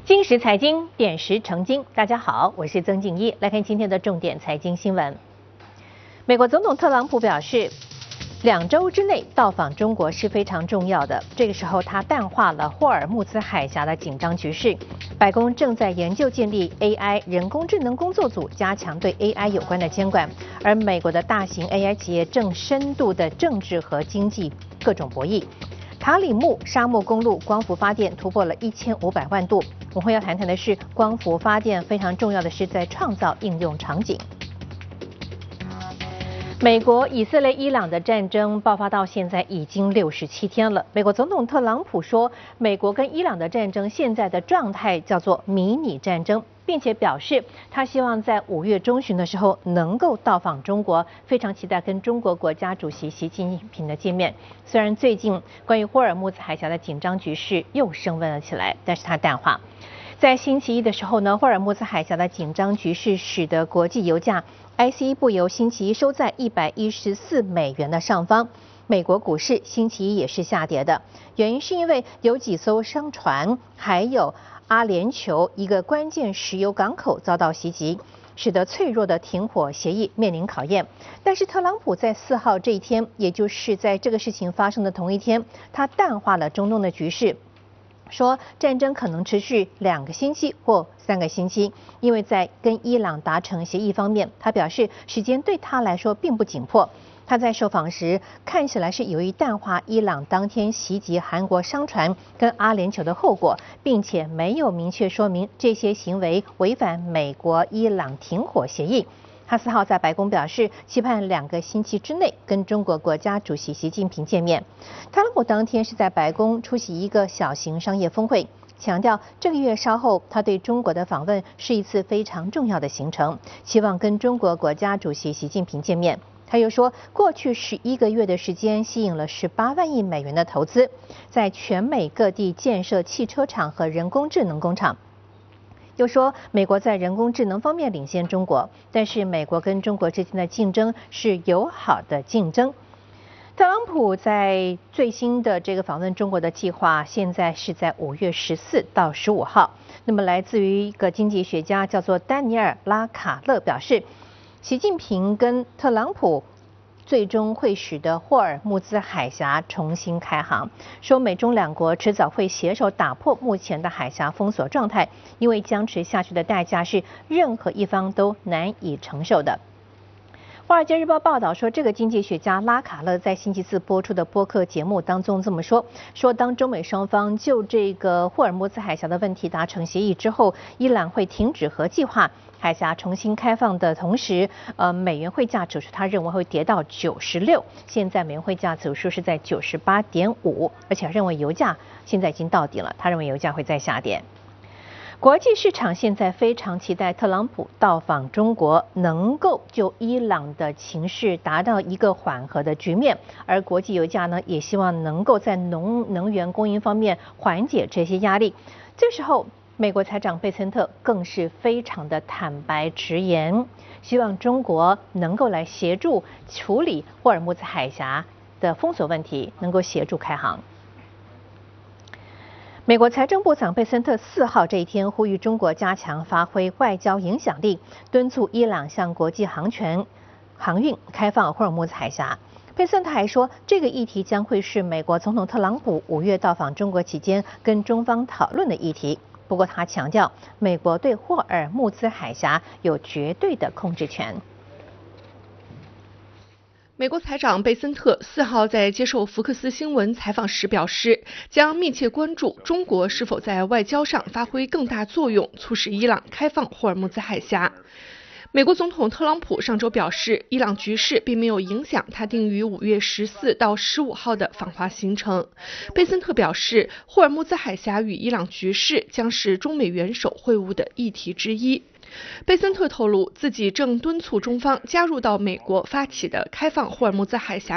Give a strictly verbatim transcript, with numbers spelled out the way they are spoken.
金石财经，点石成金。大家好，我是曾静一，来看今天的重点财经新闻。美国总统特朗普表示，两周之内到访中国是非常重要的。这个时候，他淡化了霍尔木兹海峡的紧张局势。白宫正在研究建立 A I 人工智能工作组，加强对 A I 有关的监管。而美国的大型 A I 企业正深度的政治和经济各种博弈。塔里木沙漠公路光伏发电突破了一千五百万度。我们会要谈谈的是，光伏发电非常重要的是在创造应用场景。美国、以色列、伊朗的战争爆发到现在已经六十七天了。美国总统特朗普说，美国跟伊朗的战争现在的状态叫做迷你战争，并且表示他希望在五月中旬的时候能够到访中国，非常期待跟中国国家主席习近平的见面。虽然最近关于霍尔木兹海峡的紧张局势又升温了起来，但是他淡化。在星期一的时候呢，霍尔木兹海峡的紧张局势使得国际油价 I C E 布油星期一收在一百一十四美元的上方。美国股市星期一也是下跌的，原因是因为有几艘商船还有阿联酋一个关键石油港口遭到袭击，使得脆弱的停火协议面临考验。但是特朗普在四号这一天，也就是在这个事情发生的同一天，他淡化了中东的局势。说战争可能持续两个星期或三个星期，因为在跟伊朗达成协议方面，他表示时间对他来说并不紧迫。他在受访时看起来是有意淡化伊朗当天袭击韩国商船跟阿联酋的后果，并且没有明确说明这些行为违反美国伊朗停火协议。他四号在白宫表示，期盼两个星期之内跟中国国家主席习近平见面。特朗普当天是在白宫出席一个小型商业峰会，强调这个月稍后他对中国的访问是一次非常重要的行程，希望跟中国国家主席习近平见面。他又说，过去十一个月的时间吸引了十八万亿美元的投资，在全美各地建设汽车厂和人工智能工厂。又说，美国在人工智能方面领先中国，但是美国跟中国之间的竞争是友好的竞争。特朗普在最新的这个访问中国的计划，现在是在五月十四到十五号。那么，来自于一个经济学家叫做丹尼尔·拉卡勒表示，习近平跟特朗普最终会使得霍尔木兹海峡重新开航，说美中两国迟早会携手打破目前的海峡封锁状态，因为僵持下去的代价是任何一方都难以承受的。华尔街日报报道说，这个经济学家拉卡勒在星期四播出的播客节目当中这么说：说当中美双方就这个霍尔木兹海峡的问题达成协议之后，伊朗会停止核计划，海峡重新开放的同时，呃，美元汇价指数他认为会跌到九十六，现在美元汇价指数是在九十八点五，而且认为油价现在已经到顶了，他认为油价会再下跌。国际市场现在非常期待特朗普到访中国，能够就伊朗的情势达到一个缓和的局面，而国际油价呢，也希望能够在农能源供应方面缓解这些压力。这时候，美国财长贝森特更是非常的坦白直言，希望中国能够来协助处理霍尔木兹海峡的封锁问题，能够协助开航。美国财政部长贝森特四号这一天呼吁中国加强发挥外交影响力，敦促伊朗向国际航权航运开放霍尔木兹海峡。贝森特还说，这个议题将会是美国总统特朗普五月到访中国期间跟中方讨论的议题。不过他强调，美国对霍尔木兹海峡有绝对的控制权。 美国财长贝森特四号在接受福克斯新闻采访时表示，将密切关注中国是否在外交上发挥更大作用，促使伊朗开放霍尔木兹海峡。美国总统特朗普上周表示，伊朗局势并没有影响他定于五月十四到十五号的访华行程。贝森特表示，霍尔木兹海峡与伊朗局势将是中美元首会晤的议题之一。贝森特透露，自己正敦促中方加入到美国发起的开放霍尔木兹海峡